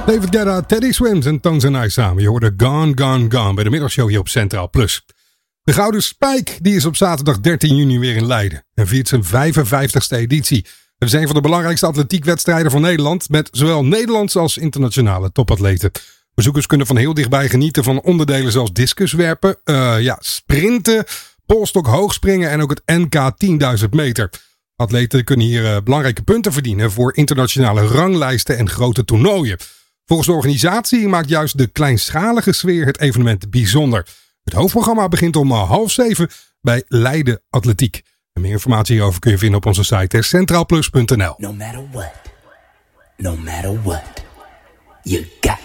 David Guetta, Teddy Swims en Tones and I samen. Je hoorde Gone, Gone, Gone bij de middagshow hier op Centraal Plus. De Gouden Spijk die is op zaterdag 13 juni weer in Leiden en viert zijn 55ste editie. Het is een van de belangrijkste atletiekwedstrijden van Nederland met zowel Nederlandse als internationale topatleten. Bezoekers kunnen van heel dichtbij genieten van onderdelen zoals discuswerpen, sprinten, polstok hoogspringen en ook het NK 10.000 meter. Atleten kunnen hier belangrijke punten verdienen voor internationale ranglijsten en grote toernooien. Volgens de organisatie maakt juist de kleinschalige sfeer het evenement bijzonder. Het hoofdprogramma begint om 6:30 bij Leiden Atletiek. En meer informatie hierover kun je vinden op onze site centraalplus.nl. No matter what, you got